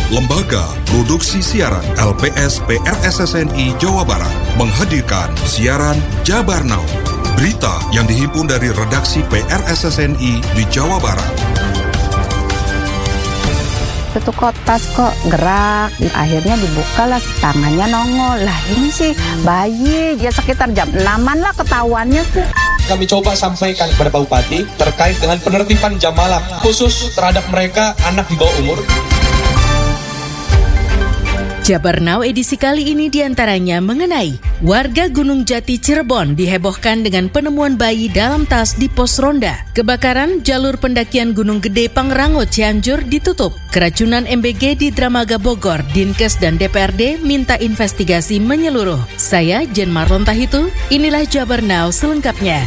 Lembaga Produksi Siaran LPS PRSSNI Jawa Barat menghadirkan siaran Jabar Now. Berita yang dihimpun dari redaksi PRSSNI di Jawa Barat. Itu kok tas kok gerak, akhirnya dibuka lah, tangannya nongol. Lah ini sih bayi, ya sekitar jam 6-an lah ketahuannya tuh. Kami coba sampaikan kepada Pak Bupati terkait dengan penertiban jam malam khusus terhadap mereka anak di bawah umur. Jabar Now edisi kali ini diantaranya mengenai warga Gunung Jati Cirebon dihebohkan dengan penemuan bayi dalam tas di pos ronda. Kebakaran jalur pendakian Gunung Gede Pangrango Cianjur ditutup. Keracunan MBG di Dramaga Bogor, Dinkes dan DPRD minta investigasi menyeluruh. Saya Jen Marlon Tahitu, inilah Jabar Now selengkapnya.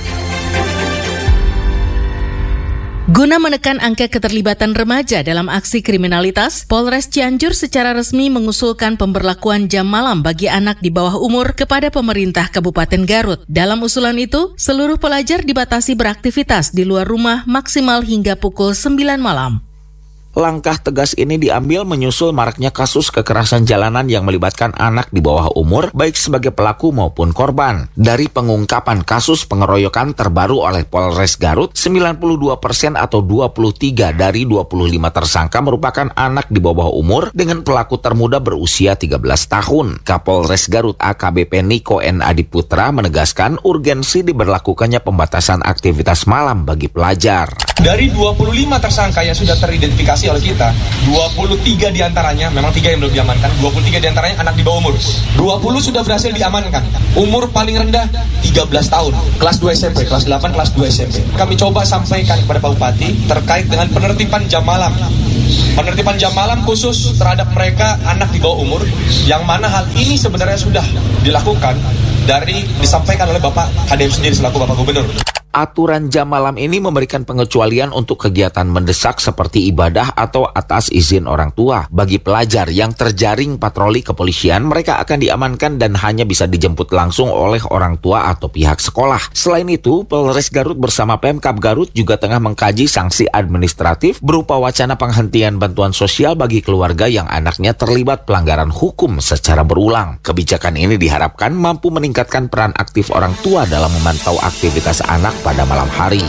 Guna menekan angka keterlibatan remaja dalam aksi kriminalitas, Polres Cianjur secara resmi mengusulkan pemberlakuan jam malam bagi anak di bawah umur kepada pemerintah Kabupaten Garut. Dalam usulan itu, seluruh pelajar dibatasi beraktivitas di luar rumah maksimal hingga pukul 9 malam. Langkah tegas ini diambil menyusul maraknya kasus kekerasan jalanan yang melibatkan anak di bawah umur, baik sebagai pelaku maupun korban. Dari pengungkapan kasus pengeroyokan terbaru oleh Polres Garut, 92% atau 23 dari 25 tersangka merupakan anak di bawah umur dengan pelaku termuda berusia 13 tahun. Kapolres Garut AKBP Niko N. Adiputra menegaskan urgensi diberlakukannya pembatasan aktivitas malam bagi pelajar. Dari 25 tersangka yang sudah teridentifikasi oleh kita, 23 diantaranya, memang 3 yang belum diamankan, 23 diantaranya anak di bawah umur. 20 sudah berhasil diamankan. Umur paling rendah 13 tahun, kelas 2 SMP, kelas 8, kelas 2 SMP. Kami coba sampaikan kepada Pak Bupati terkait dengan penertiban jam malam. Penertiban jam malam khusus terhadap mereka anak di bawah umur, yang mana hal ini sebenarnya sudah dilakukan dari disampaikan oleh Bapak HDM sendiri selaku Bapak Gubernur. Aturan jam malam ini memberikan pengecualian untuk kegiatan mendesak seperti ibadah atau atas izin orang tua. Bagi pelajar yang terjaring patroli kepolisian, mereka akan diamankan dan hanya bisa dijemput langsung oleh orang tua atau pihak sekolah. Selain itu, Polres Garut bersama Pemkab Garut juga tengah mengkaji sanksi administratif berupa wacana penghentian bantuan sosial bagi keluarga yang anaknya terlibat pelanggaran hukum secara berulang. Kebijakan ini diharapkan mampu meningkatkan peran aktif orang tua dalam memantau aktivitas anak pada malam hari.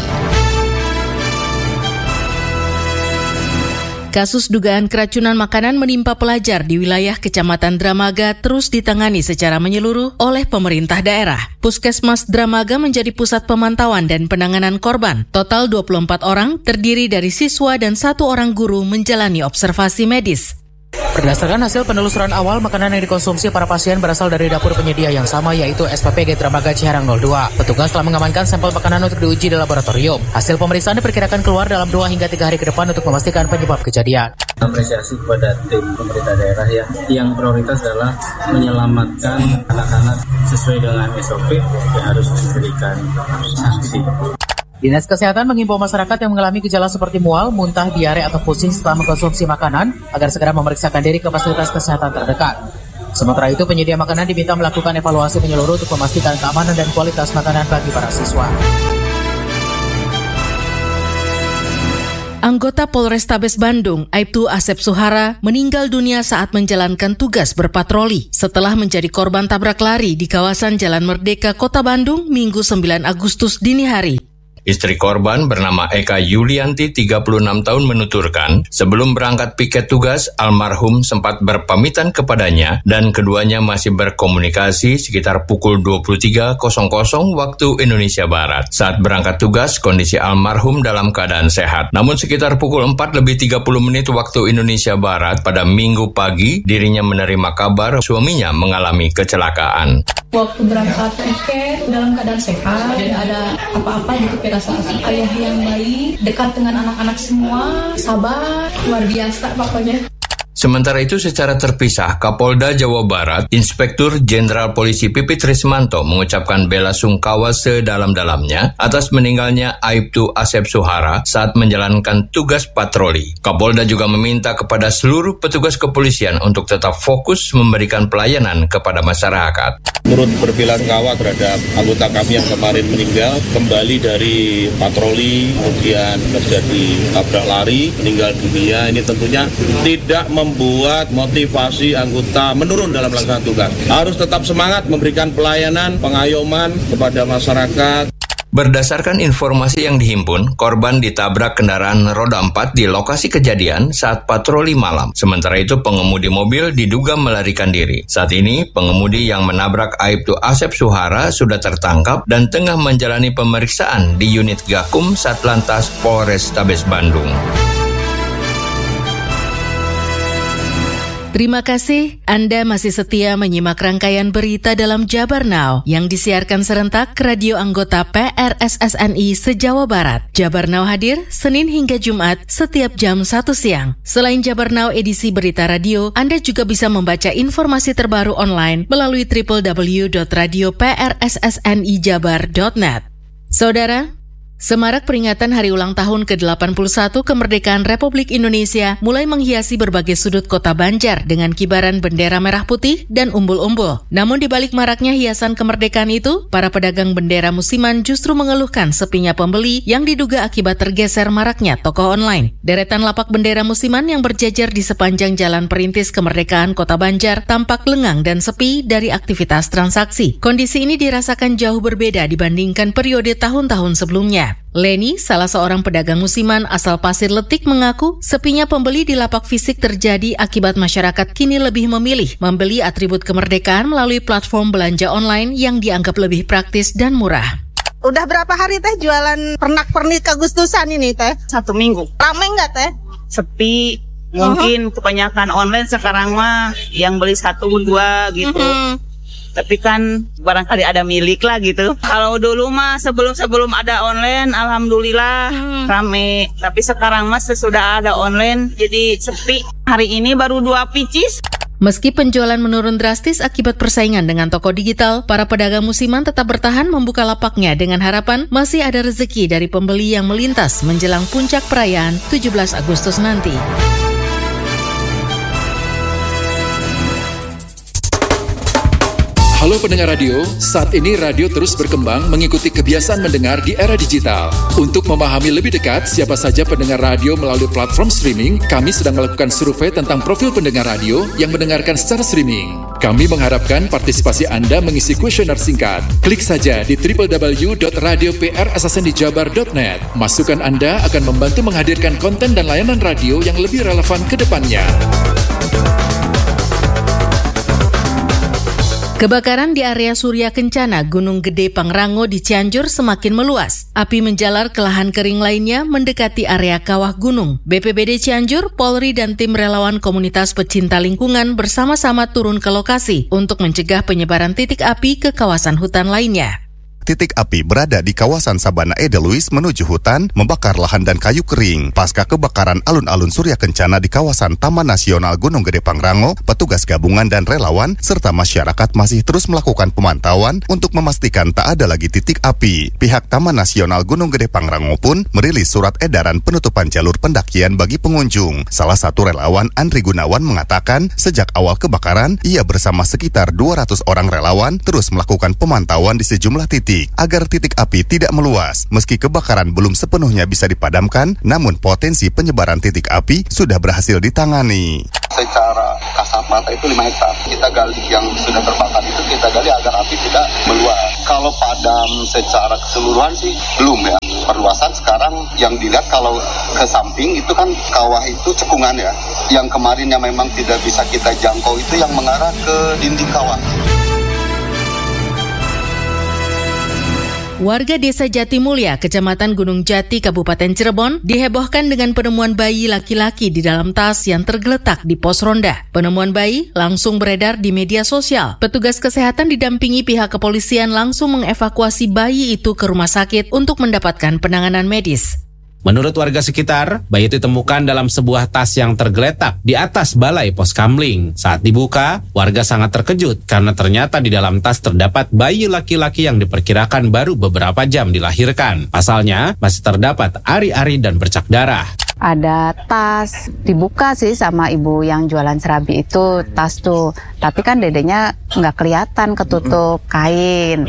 Kasus dugaan keracunan makanan menimpa pelajar di wilayah Kecamatan Dramaga terus ditangani secara menyeluruh oleh pemerintah daerah. Puskesmas Dramaga menjadi pusat pemantauan dan penanganan korban. Total 24 orang terdiri dari siswa dan 1 orang guru menjalani observasi medis. Berdasarkan hasil penelusuran awal, makanan yang dikonsumsi para pasien berasal dari dapur penyedia yang sama, yaitu SPPG Dramaga Ciharang 02. Petugas telah mengamankan sampel makanan untuk diuji di laboratorium. Hasil pemeriksaan diperkirakan keluar dalam 2 hingga 3 hari ke depan untuk memastikan penyebab kejadian. Apresiasi kepada tim pemerintah daerah ya, yang prioritas adalah menyelamatkan anak-anak sesuai dengan SOP yang harus diberikan sanksi. Dinas Kesehatan mengimbau masyarakat yang mengalami gejala seperti mual, muntah, diare, atau pusing setelah mengkonsumsi makanan agar segera memeriksakan diri ke fasilitas kesehatan terdekat. Sementara itu, penyedia makanan diminta melakukan evaluasi menyeluruh untuk memastikan keamanan dan kualitas makanan bagi para siswa. Anggota Polrestabes Bandung, Aibtu Asep Suhara, meninggal dunia saat menjalankan tugas berpatroli setelah menjadi korban tabrak lari di kawasan Jalan Merdeka, Kota Bandung, Minggu 9 Agustus dini hari. Istri korban bernama Eka Yulianti, 36 tahun, menuturkan sebelum berangkat piket tugas, almarhum sempat berpamitan kepadanya dan keduanya masih berkomunikasi sekitar pukul 23.00 waktu Indonesia Barat. Saat berangkat tugas, kondisi almarhum dalam keadaan sehat. Namun sekitar pukul 4:30 waktu Indonesia Barat pada Minggu pagi, dirinya menerima kabar suaminya mengalami kecelakaan. Waktu berangkat piket dalam keadaan sehat, tidak ada apa-apa gitu, perasaan ayah yang baik, dekat dengan anak-anak semua, sabar, luar biasa pokoknya. Sementara itu secara terpisah, Kapolda Jawa Barat, Inspektur Jenderal Polisi Pipit Rismanto mengucapkan bela sungkawa sedalam-dalamnya atas meninggalnya Aibtu Asep Suhara saat menjalankan tugas patroli. Kapolda juga meminta kepada seluruh petugas kepolisian untuk tetap fokus memberikan pelayanan kepada masyarakat. Turut berbelasungkawa terhadap anggota kami yang kemarin meninggal, kembali dari patroli, kemudian terjadi tabrak lari, meninggal dunia. Ini tentunya tidak membuat motivasi anggota menurun dalam melaksanakan tugas. Harus tetap semangat memberikan pelayanan, pengayoman kepada masyarakat. Berdasarkan informasi yang dihimpun, korban ditabrak kendaraan roda 4 di lokasi kejadian saat patroli malam. Sementara itu pengemudi mobil diduga melarikan diri. Saat ini, pengemudi yang menabrak Aibtu Asep Suhara sudah tertangkap dan tengah menjalani pemeriksaan di unit Gakum Satlantas Polrestabes Bandung. Terima kasih Anda masih setia menyimak rangkaian berita dalam Jabar Now yang disiarkan serentak ke radio anggota PRSSNI se-Jawa Barat. Jabar Now hadir Senin hingga Jumat setiap jam 1 siang. Selain Jabar Now edisi berita radio, Anda juga bisa membaca informasi terbaru online melalui www.radioprssnijabar.net. Saudara, semarak peringatan hari ulang tahun ke-81 kemerdekaan Republik Indonesia mulai menghiasi berbagai sudut kota Banjar dengan kibaran bendera merah putih dan umbul-umbul. Namun di balik maraknya hiasan kemerdekaan itu, para pedagang bendera musiman justru mengeluhkan sepinya pembeli yang diduga akibat tergeser maraknya toko online. Deretan lapak bendera musiman yang berjajar di sepanjang jalan perintis kemerdekaan Kota Banjar tampak lengang dan sepi dari aktivitas transaksi. Kondisi ini dirasakan jauh berbeda dibandingkan periode tahun-tahun sebelumnya. Leni, salah seorang pedagang musiman asal Pasir Letik, mengaku sepinya pembeli di lapak fisik terjadi akibat masyarakat kini lebih memilih membeli atribut kemerdekaan melalui platform belanja online yang dianggap lebih praktis dan murah. Udah berapa hari teh jualan pernak-pernik Agustusan ini teh? 1 minggu. Rame nggak teh? Sepi. Mungkin kebanyakan online sekarang mah yang beli 1, 2 gitu. Tapi kan barangkali ada milik lah gitu. Kalau dulu mah sebelum ada online, alhamdulillah rame. Tapi sekarang mah sesudah ada online jadi sepi. Hari ini baru 2 pieces. Meski penjualan menurun drastis akibat persaingan dengan toko digital, para pedagang musiman tetap bertahan membuka lapaknya dengan harapan masih ada rezeki dari pembeli yang melintas menjelang puncak perayaan 17 Agustus nanti. Halo pendengar radio, saat ini radio terus berkembang mengikuti kebiasaan mendengar di era digital. Untuk memahami lebih dekat siapa saja pendengar radio melalui platform streaming, kami sedang melakukan survei tentang profil pendengar radio yang mendengarkan secara streaming. Kami mengharapkan partisipasi Anda mengisi kuesioner singkat. Klik saja di www.radioprssnijabar.net. Masukan Anda akan membantu menghadirkan konten dan layanan radio yang lebih relevan ke depannya. Kebakaran di area Surya Kencana Gunung Gede Pangrango di Cianjur semakin meluas. Api menjalar ke lahan kering lainnya mendekati area kawah gunung. BPBD Cianjur, Polri, dan tim relawan komunitas pecinta lingkungan bersama-sama turun ke lokasi untuk mencegah penyebaran titik api ke kawasan hutan lainnya. Titik api berada di kawasan Sabana Edelweiss menuju hutan, membakar lahan dan kayu kering. Pasca kebakaran alun-alun Surya Kencana di kawasan Taman Nasional Gunung Gede Pangrango, petugas gabungan dan relawan serta masyarakat masih terus melakukan pemantauan untuk memastikan tak ada lagi titik api. Pihak Taman Nasional Gunung Gede Pangrango pun merilis surat edaran penutupan jalur pendakian bagi pengunjung. Salah satu relawan, Andri Gunawan, mengatakan sejak awal kebakaran, ia bersama sekitar 200 orang relawan terus melakukan pemantauan di sejumlah titik agar titik api tidak meluas. Meski kebakaran belum sepenuhnya bisa dipadamkan, namun potensi penyebaran titik api sudah berhasil ditangani. Secara kasat mata itu 5 hektar. Kita gali yang sudah terbakar itu, kita gali agar api tidak meluas. Kalau padam secara keseluruhan sih belum ya. Perluasan sekarang yang dilihat kalau ke samping itu kan kawah itu cekungan ya. Yang kemarin yang memang tidak bisa kita jangkau itu yang mengarah ke dinding kawah. Warga Desa Jatimulya, Kecamatan Gunung Jati, Kabupaten Cirebon, dihebohkan dengan penemuan bayi laki-laki di dalam tas yang tergeletak di pos ronda. Penemuan bayi langsung beredar di media sosial. Petugas kesehatan didampingi pihak kepolisian langsung mengevakuasi bayi itu ke rumah sakit untuk mendapatkan penanganan medis. Menurut warga sekitar, bayi itu ditemukan dalam sebuah tas yang tergeletak di atas balai pos Kamling. Saat dibuka, warga sangat terkejut karena ternyata di dalam tas terdapat bayi laki-laki yang diperkirakan baru beberapa jam dilahirkan. Pasalnya, masih terdapat ari-ari dan bercak darah. Ada tas, dibuka sih sama ibu yang jualan serabi itu, tas tuh. Tapi kan dedenya nggak kelihatan, ketutup kain.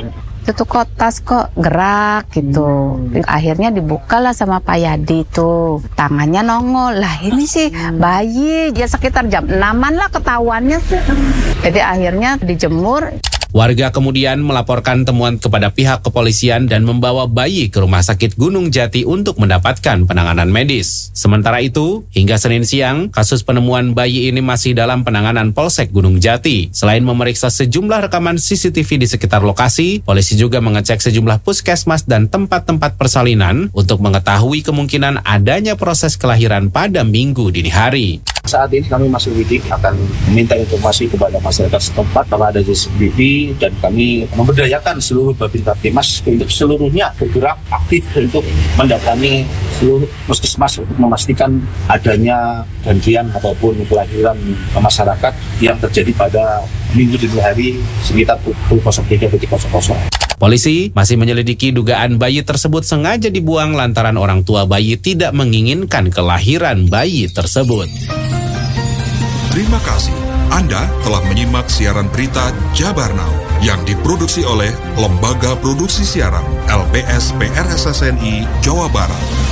Itu kok tas kok gerak gitu. Akhirnya dibukalah sama Pak Yadi tuh. Tangannya nongol. Lah ini sih bayi. Ya sekitar jam 6-an lah ketahuannya sih. Jadi akhirnya dijemur. Warga kemudian melaporkan temuan kepada pihak kepolisian dan membawa bayi ke Rumah Sakit Gunung Jati untuk mendapatkan penanganan medis. Sementara itu, hingga Senin siang, kasus penemuan bayi ini masih dalam penanganan Polsek Gunung Jati. Selain memeriksa sejumlah rekaman CCTV di sekitar lokasi, polisi juga mengecek sejumlah puskesmas dan tempat-tempat persalinan untuk mengetahui kemungkinan adanya proses kelahiran pada Minggu dini hari. Saat ini kami masih lidik, akan meminta informasi kepada masyarakat setempat bahwa ada CCTV dan kami memberdayakan seluruh Babinsa Timas untuk seluruhnya bergerak aktif untuk mendatangi seluruh puskesmas untuk memastikan adanya gangguan ataupun kelahiran masyarakat yang terjadi pada Minggu dini hari sekitar pukul 03.00. Polisi masih menyelidiki dugaan bayi tersebut sengaja dibuang lantaran orang tua bayi tidak menginginkan kelahiran bayi tersebut. Terima kasih. Anda telah menyimak siaran berita Jabar Now yang diproduksi oleh Lembaga Produksi Siaran LPS PRSSNI Jawa Barat.